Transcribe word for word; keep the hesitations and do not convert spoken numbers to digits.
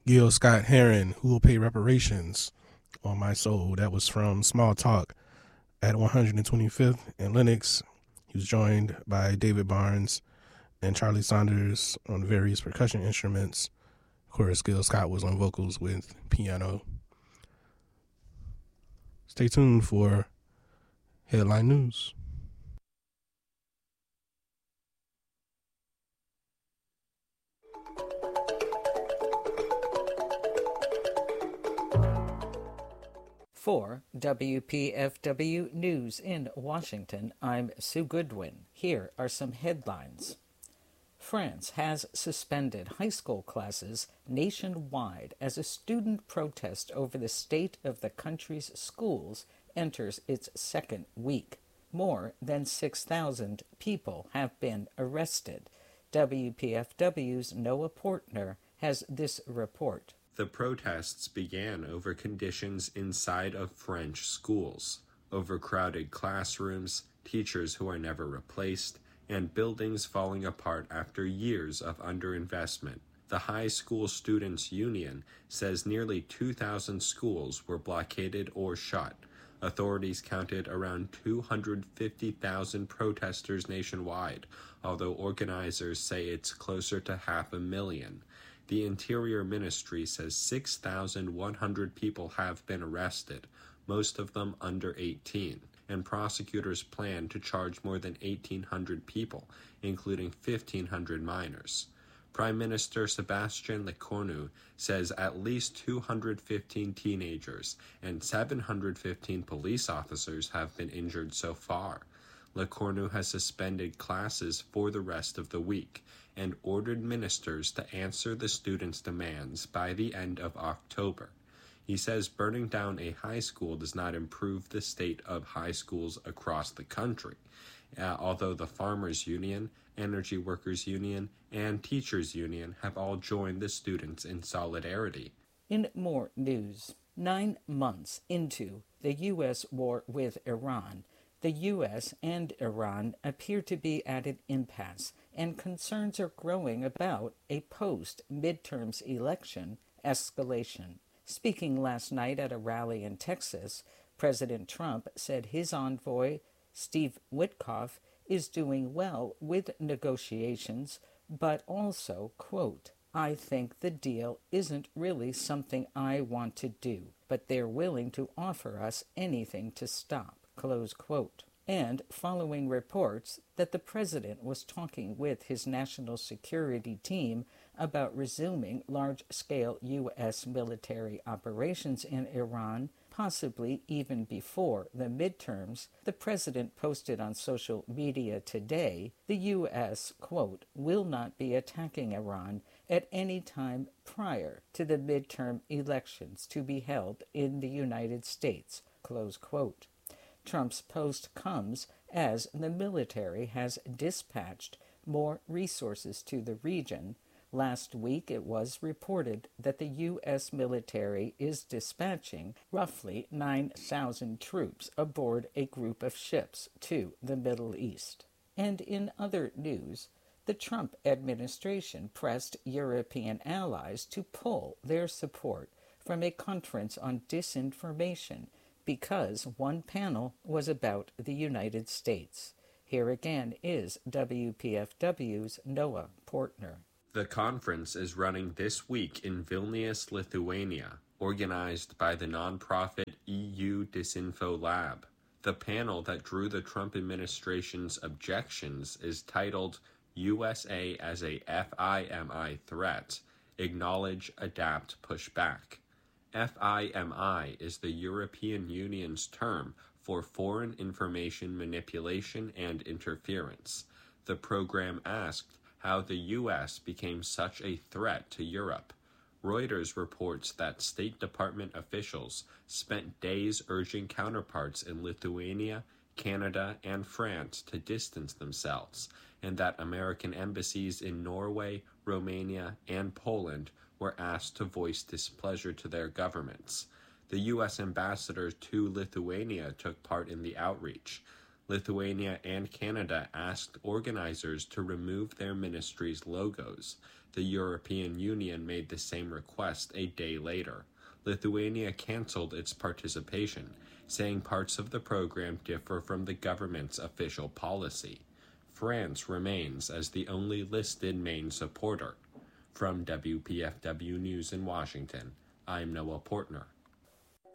Gil Scott Heron, Who Will Pay Reparations on My Soul. That was from Small Talk at one hundred twenty-fifth and Linux. He was joined by David Barnes and Charlie Saunders on various percussion instruments. Of course, Gil Scott was on vocals with piano. Stay tuned for headline news. For W P F W News in Washington, I'm Sue Goodwin. Here are some headlines. France has suspended high school classes nationwide as a student protest over the state of the country's schools enters its second week. More than six thousand people have been arrested. W P F W's Noah Portner has this report. The protests began over conditions inside of French schools, overcrowded classrooms, teachers who are never replaced, and buildings falling apart after years of underinvestment. The High School Students Union says nearly two thousand schools were blockaded or shut. Authorities counted around two hundred fifty thousand protesters nationwide, although organizers say it's closer to half a million. The Interior Ministry says six thousand one hundred people have been arrested, most of them under eighteen, and prosecutors plan to charge more than eighteen hundred people, including fifteen hundred minors. Prime Minister Sébastien Lecornu says at least two hundred fifteen teenagers and seven hundred fifteen police officers have been injured so far. Lecornu has suspended classes for the rest of the week and ordered ministers to answer the students' demands by the end of October. He says burning down a high school does not improve the state of high schools across the country, uh, although the Farmers Union, Energy Workers Union, and Teachers Union have all joined the students in solidarity. In more news, nine months into the U S war with Iran, the U S and Iran appear to be at an impasse, and concerns are growing about a post-midterms election escalation. Speaking last night at a rally in Texas, President Trump said his envoy, Steve Witkoff, is doing well with negotiations, but also, quote, I think the deal isn't really something I want to do, but they're willing to offer us anything to stop, close quote. And following reports that the president was talking with his national security team about resuming large-scale U S military operations in Iran, possibly even before the midterms, the president posted on social media today, the U S, quote, will not be attacking Iran at any time prior to the midterm elections to be held in the United States, close quote. Trump's post comes as the military has dispatched more resources to the region. Last week, it was reported that the U S military is dispatching roughly nine thousand troops aboard a group of ships to the Middle East. And in other news, the Trump administration pressed European allies to pull their support from a conference on disinformation because one panel was about the United States. Here again is W P F W's Noah Portner. The conference is running this week in Vilnius, Lithuania, organized by the nonprofit E U Disinfo Lab. The panel that drew the Trump administration's objections is titled U S A as a FIMI Threat, Acknowledge, Adapt, Push Back. FIMI is the European Union's term for foreign information manipulation and interference. The program asked how the U S became such a threat to Europe. Reuters reports that State Department officials spent days urging counterparts in Lithuania, Canada, and France to distance themselves, and that American embassies in Norway, Romania, and Poland were asked to voice displeasure to their governments. The U S ambassador to Lithuania took part in the outreach. Lithuania and Canada asked organizers to remove their ministries' logos. The European Union made the same request a day later. Lithuania canceled its participation, saying parts of the program differ from the government's official policy. France remains as the only listed main supporter. From W P F W News in Washington, I'm Noah Portner.